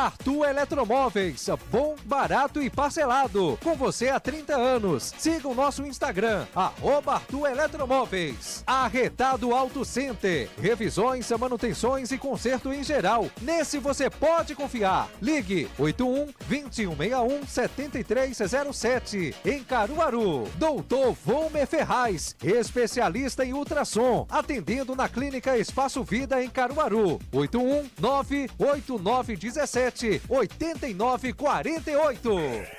Arthur Eletromóveis, bom, barato e parcelado. Com você há 30 anos. Siga o nosso Instagram, @Arthur Eletromóveis. Arretado Auto Center, revisões, manutenções e conserto em geral. Nesse você pode confiar. Ligue 81-2161-7307. Em Caruaru. Doutor Volmer Ferraz, especialista em ultrassom. Atendendo na Clínica Espaço Vida em Caruaru. 81-98917-8948.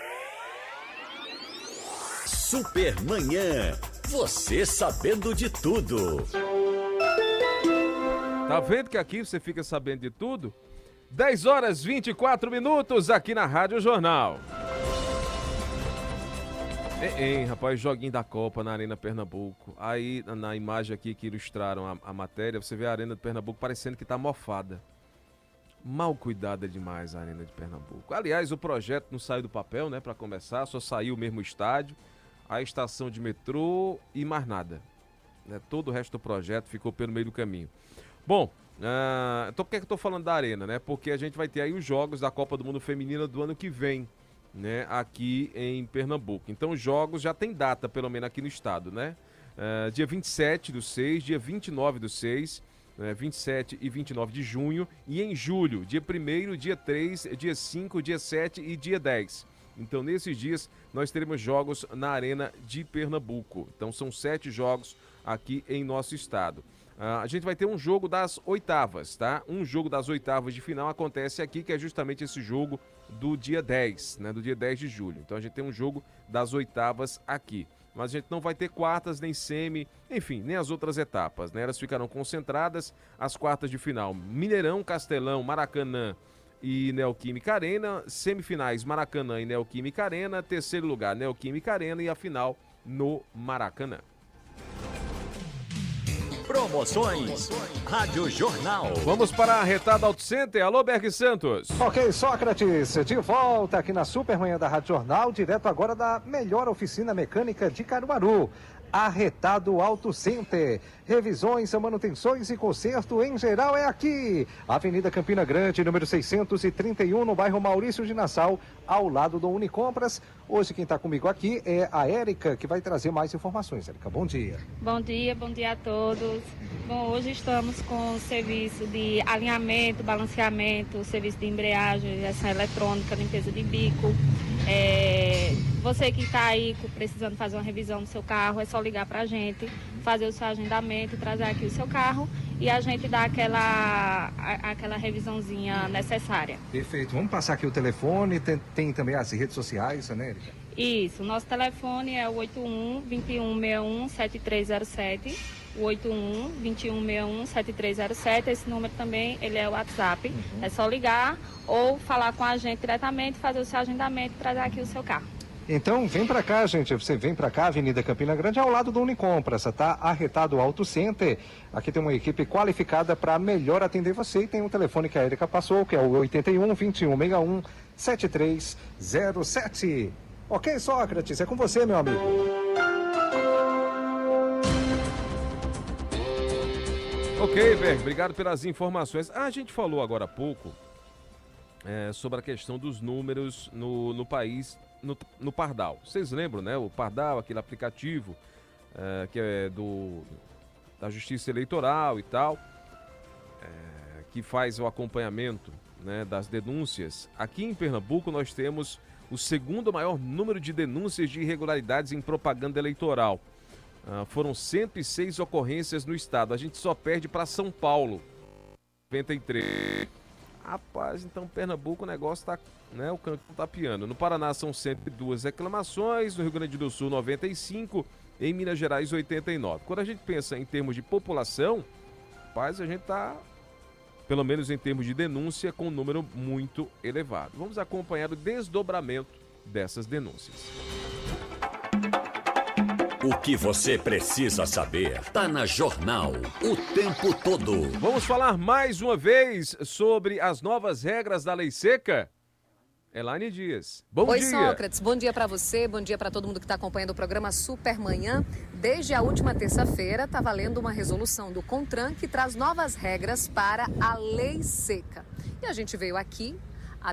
Supermanhã. Você sabendo de tudo. Tá vendo que aqui você fica sabendo de tudo? 10h24 aqui na Rádio Jornal. Rapaz, joguinho da Copa na Arena Pernambuco. Aí, na imagem aqui que ilustraram a matéria, você vê a Arena de Pernambuco parecendo que tá mofada. Mal cuidada demais a Arena de Pernambuco. Aliás, o projeto não saiu do papel, né, pra começar, só saiu mesmo o estádio, a estação de metrô e mais nada. Todo o resto do projeto ficou pelo meio do caminho. Bom, então por que eu tô falando da Arena, né? Porque a gente vai ter aí os jogos da Copa do Mundo Feminina do ano que vem, né? Aqui em Pernambuco. Então os jogos já tem data, pelo menos aqui no estado, né? Dia 27/6, dia 29/6, 27 e 29 de junho. E em julho, dia 1º, dia 3, dia 5, dia 7 e dia 10. Então, nesses dias, nós teremos jogos na Arena de Pernambuco. Então, são 7 jogos aqui em nosso estado. A gente vai ter um jogo das oitavas, tá? Um jogo das oitavas de final acontece aqui, que é justamente esse jogo do dia 10, né? Do dia 10 de julho. Então, a gente tem um jogo das oitavas aqui. Mas a gente não vai ter quartas, nem semi, enfim, nem as outras etapas, né? Elas ficarão concentradas as quartas de final. Mineirão, Castelão, Maracanã e Neoquímica Arena, semifinais Maracanã e Neoquímica Arena, terceiro lugar Neoquímica Arena e a final no Maracanã. Promoções Rádio Jornal. Vamos para a Arretado Auto Center. Alô, Berg Santos. Ok, Sócrates, de volta aqui na Supermanhã da Rádio Jornal, direto agora da melhor oficina mecânica de Caruaru. Arretado Auto Center. Revisões, manutenções e conserto em geral é aqui. Avenida Campina Grande, número 631, no bairro Maurício de Nassau, ao lado do Unicompras. Hoje quem está comigo aqui é a Érica, que vai trazer mais informações. Érica, bom dia. Bom dia a todos. Bom, hoje estamos com o serviço de alinhamento, balanceamento, serviço de embreagem, injeção eletrônica, limpeza de bico. Você que está aí precisando fazer uma revisão no seu carro, é só ligar para a gente, fazer o seu agendamento, trazer aqui o seu carro e a gente dá aquela revisãozinha necessária. Perfeito. Vamos passar aqui o telefone, tem também as redes sociais, né, Érica? Isso. Nosso telefone é o 81-2161-7307. O 81-2161-7307. Esse número também, ele é o WhatsApp. É só ligar ou falar com a gente diretamente, fazer o seu agendamento e trazer aqui o seu carro. Então, vem pra cá, gente. Você vem pra cá, Avenida Campina Grande, ao lado do Unicompras, tá? Arretado Auto Center. Aqui tem uma equipe qualificada para melhor atender você. E tem um telefone que a Érica passou, que é o 81-2161-7307. Ok, Sócrates, é com você, meu amigo. Ok, Berg, obrigado pelas informações. A gente falou agora há pouco sobre a questão dos números no país, no Pardal. Vocês lembram, né? O Pardal, aquele aplicativo que é da Justiça Eleitoral e tal, que faz o acompanhamento, né, das denúncias. Aqui em Pernambuco nós temos o segundo maior número de denúncias de irregularidades em propaganda eleitoral. Foram 106 ocorrências no estado. A gente só perde para São Paulo, 93. Rapaz, então Pernambuco o negócio tá, né, o canto tá piando. No Paraná são 102 reclamações, no Rio Grande do Sul 95, em Minas Gerais 89. Quando a gente pensa em termos de população, rapaz, a gente tá, pelo menos em termos de denúncia, com um número muito elevado. Vamos acompanhar o desdobramento dessas denúncias. O que você precisa saber tá na Jornal o tempo todo. Vamos falar mais uma vez sobre as novas regras da Lei Seca? Elaine Dias, bom dia. Oi, Sócrates, bom dia para você, bom dia para todo mundo que está acompanhando o programa Supermanhã. Desde a última terça-feira está valendo uma resolução do CONTRAN que traz novas regras para a Lei Seca. E a gente veio aqui